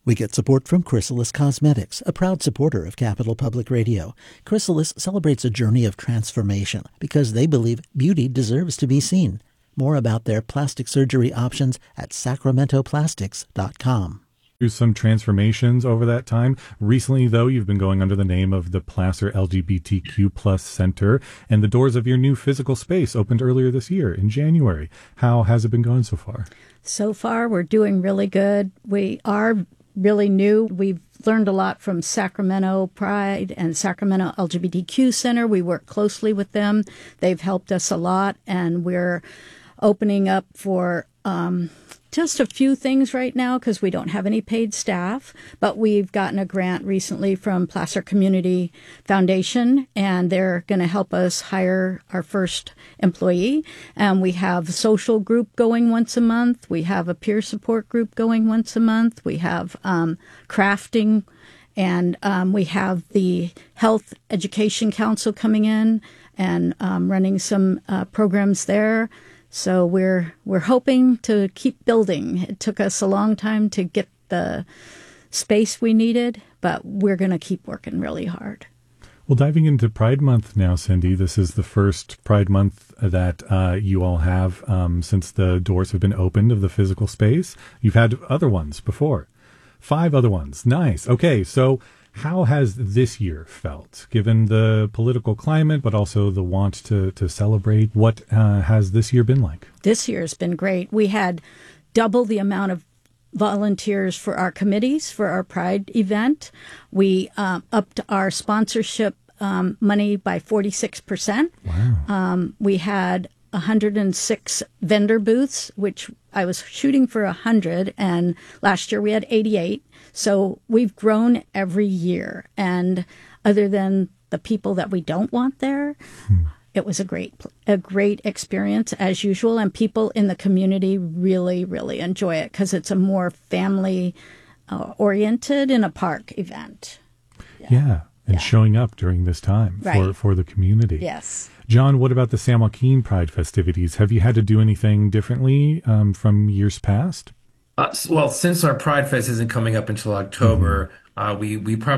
We get support from Chrysalis Cosmetics, a proud supporter of Capital Public Radio. Chrysalis celebrates a journey of transformation because they believe beauty deserves to be seen. More about their plastic surgery options at sacramentoplastics.com. Through some transformations over that time. Recently, though, you've been going under the name of the Placer LGBTQ Plus Center, and the doors of your new physical space opened earlier this year in January. How has it been going so far? So far, we're doing really good. We are really new. We've learned a lot from Sacramento Pride and Sacramento LGBTQ Center. We work closely with them. They've helped us a lot, and we're opening up for just a few things right now because we don't have any paid staff, but we've gotten a grant recently from Placer Community Foundation, and they're going to help us hire our first employee. And we have a social group going once a month. We have a peer support group going once a month. We have crafting, and we have the Health Education Council coming in and running some programs there. So we're hoping to keep building. It took us a long time to get the space we needed, but we're going to keep working really hard. Well, diving into Pride Month now, Cindy, this is the first Pride Month that you all have since the doors have been opened of the physical space. You've had other ones before. 5 other ones. Nice. Okay, so how has this year felt, given the political climate, but also the want to celebrate? What has this year been like? This year's been great. We had double the amount of volunteers for our committees for our Pride event. We upped our sponsorship money by 46%. Wow. We had 106 vendor booths, which I was shooting for 100, and last year we had 88. So we've grown every year. And other than the people that we don't want there, it was a great experience as usual. And people in the community really, really enjoy it because it's a more family oriented in a park event. Yeah. And showing up during this time for the community. Yes. John, what about the San Joaquin Pride festivities? Have you had to do anything differently from years past? Well, since our Pride Fest isn't coming up until October, we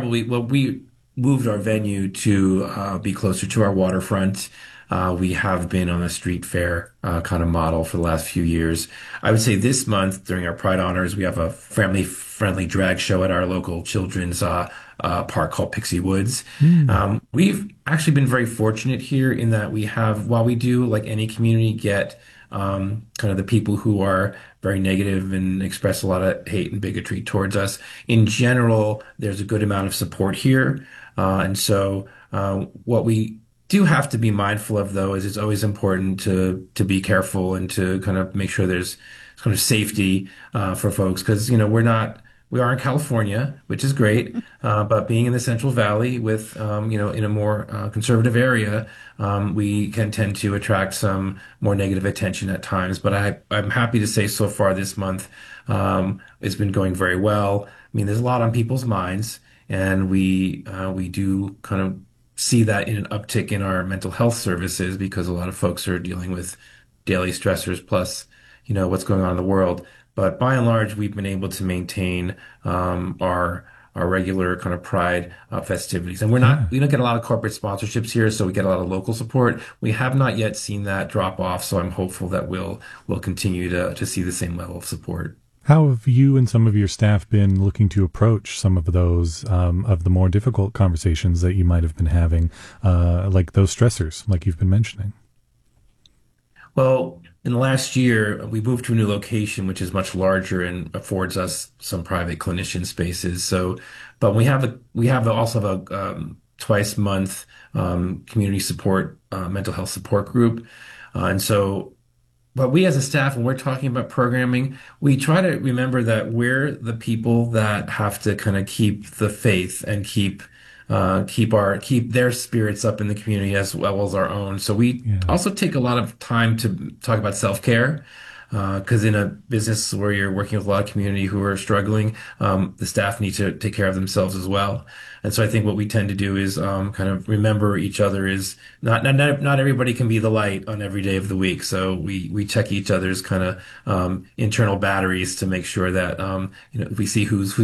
moved our venue to be closer to our waterfront. We have been on a street fair kind of model for the last few years. I would say this month during our Pride Honors, we have a family-friendly drag show at our local children's park called Pixie Woods. We've actually been very fortunate here in that we have, while we do, like any community, get kind of the people who are very negative and express a lot of hate and bigotry towards us. In general, there's a good amount of support here. And so what we do have to be mindful of, though, is it's always important to be careful and to kind of make sure there's kind of safety for folks, because, you know, we are in California, which is great, but being in the Central Valley with, in a more conservative area, we can tend to attract some more negative attention at times. But I'm happy to say so far this month, it's been going very well. I mean, there's a lot on people's minds, and we do kind of see that in an uptick in our mental health services because a lot of folks are dealing with daily stressors plus, what's going on in the world. But by and large, we've been able to maintain our regular kind of Pride festivities, and we don't get a lot of corporate sponsorships here, so we get a lot of local support. We have not yet seen that drop off, so I'm hopeful that we'll continue to see the same level of support. How have you and some of your staff been looking to approach some of those of the more difficult conversations that you might have been having, like those stressors, like you've been mentioning? Well, in the last year, we moved to a new location, which is much larger and affords us some private clinician spaces. So, but we also have a twice a month community support, mental health support group, and so. But we as a staff, when we're talking about programming, we try to remember that we're the people that have to kind of keep the faith and keep their spirits up in the community as well as our own. So we also take a lot of time to talk about self-care. Because in a business where you're working with a lot of community who are struggling, the staff need to take care of themselves as well. And so I think what we tend to do is kind of remember each other is not everybody can be the light on every day of the week. So we check each other's kind of internal batteries to make sure that if we see who's